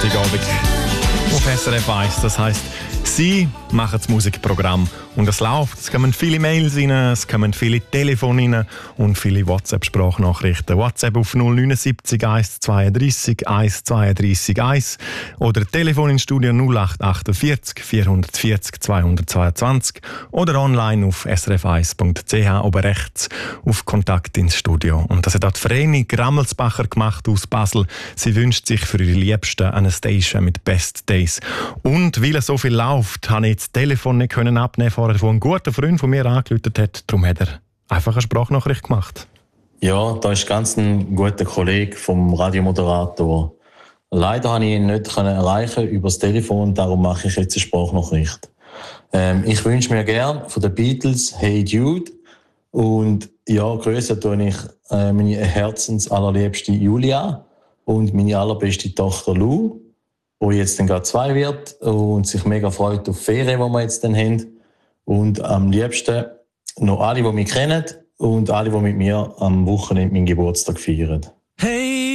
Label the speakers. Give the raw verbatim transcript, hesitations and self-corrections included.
Speaker 1: Freitagabend auf S R F eins. Das heisst, Sie machen das Musikprogramm und es läuft. Es kommen viele Mails rein, es kommen viele Telefone rein und viele WhatsApp-Sprachnachrichten. WhatsApp auf null neun sieben eins zwei drei eins zwei drei eins oder Telefon ins Studio null acht vier acht vier vier null zwei zwei zwei oder online auf s r f eins punkt c h oben rechts auf Kontakt ins Studio. Und das hat auch die Vreni Grammelsbacher gemacht aus Basel. Sie wünscht sich für ihre Liebsten eine Station mit Best Days. Und weil es so viel läuft, habe ich das Telefon nicht können abnehmen vorher, wo ein guter Freund von mir angerufen hat. Darum hat er einfach eine Sprachnachricht gemacht.
Speaker 2: Ja, da ist ganz ein guter Kollege vom Radiomoderator. Leider konnte ich ihn nicht erreichen über das Telefon, darum mache ich jetzt eine Sprachnachricht. Ähm, ich wünsche mir gerne von den Beatles «Hey Jude» und ja, grüßen tue ich äh, meine herzensallerliebste Julia und meine allerbeste Tochter Lou, wo jetzt dann gerade zwei wird und sich mega freut auf die Ferien, die wir jetzt dann haben. Und am liebsten noch alle, die mich kennen und alle, die mit mir am Wochenende meinen Geburtstag feiern.
Speaker 3: Hey!